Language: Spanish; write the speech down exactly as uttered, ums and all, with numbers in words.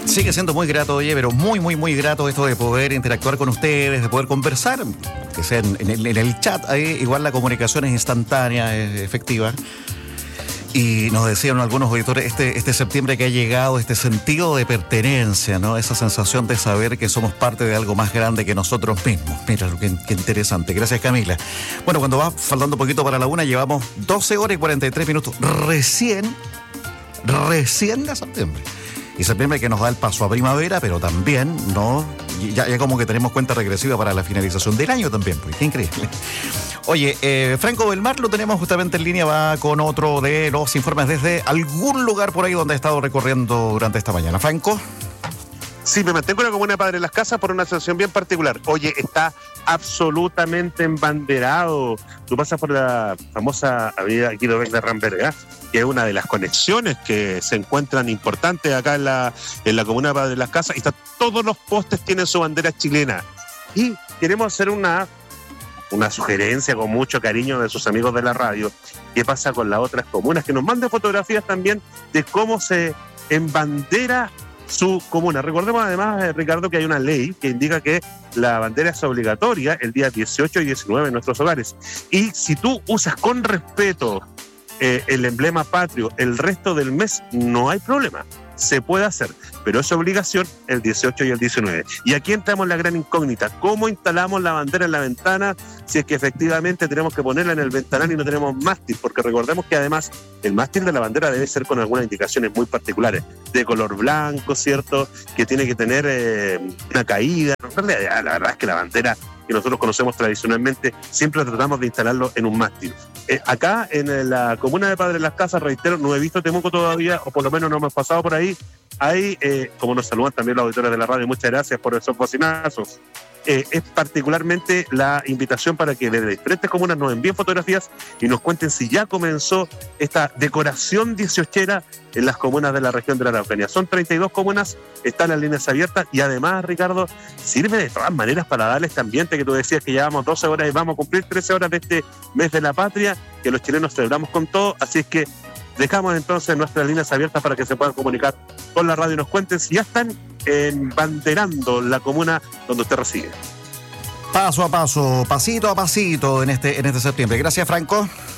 Sigue siendo muy grato, oye, pero muy, muy, muy grato esto de poder interactuar con ustedes, de poder conversar, que sea en, en, el, en el chat, ahí igual la comunicación es instantánea, es efectiva. Y nos decían algunos auditores, este, este septiembre que ha llegado, este sentido de pertenencia, ¿no? Esa sensación de saber que somos parte de algo más grande que nosotros mismos. Mira, qué, qué interesante. Gracias, Camila. Bueno, cuando va faltando un poquito para la una, llevamos doce horas y cuarenta y tres minutos. Recién, recién de septiembre. Y septiembre que nos da el paso a primavera, pero también, ¿no? Ya, ya como que tenemos cuenta regresiva para la finalización del año también, pues, qué increíble. Oye, eh, Franco Belmar lo tenemos justamente en línea, va con otro de los informes desde algún lugar por ahí donde ha estado recorriendo durante esta mañana. Franco. Sí, me mantengo en la comuna de Padre Las Casas por una situación bien particular. Oye, está absolutamente embanderado. Tú pasas por la famosa avenida Guido Beck de Ramberga, que es una de las conexiones que se encuentran importantes acá en la, en la comuna de Padre Las Casas, y está, todos los postes tienen su bandera chilena. Y queremos hacer una, una sugerencia con mucho cariño de sus amigos de la radio. ¿Qué pasa con las otras comunas? Que nos manden fotografías también de cómo se embandera su comuna. Recordemos además, eh, Ricardo, que hay una ley que indica que la bandera es obligatoria el día dieciocho y diecinueve en nuestros hogares. Y si tú usas con respeto eh, el emblema patrio el resto del mes, no hay problema. Se puede hacer, pero es obligación el dieciocho y el diecinueve. Y aquí entramos en la gran incógnita. ¿Cómo instalamos la bandera en la ventana si es que efectivamente tenemos que ponerla en el ventanal y no tenemos mástil? Porque recordemos que además el mástil de la bandera debe ser con algunas indicaciones muy particulares, de color blanco, ¿cierto? Que tiene que tener eh, una caída. En realidad, la verdad es que la bandera que nosotros conocemos tradicionalmente, siempre tratamos de instalarlo en un mástil. Eh, acá, en la comuna de Padre Las Casas, reitero, no he visto Temuco todavía, o por lo menos no hemos pasado por ahí. Hay, eh, como nos saludan también los auditores de la radio, muchas gracias por esos bocinazos. Eh, es particularmente la invitación para que desde diferentes comunas nos envíen fotografías y nos cuenten si ya comenzó esta decoración dieciochera en las comunas de la región de la Araucanía. Son treinta y dos comunas, están las líneas abiertas y además, Ricardo, sirve de todas maneras para darle este ambiente que tú decías que llevamos doce horas y vamos a cumplir trece horas de este mes de la patria, que los chilenos celebramos con todo, así es que dejamos entonces nuestras líneas abiertas para que se puedan comunicar con la radio y nos cuenten si ya están embanderando la comuna donde usted reside. Paso a paso, pasito a pasito en este, en este septiembre. Gracias, Franco.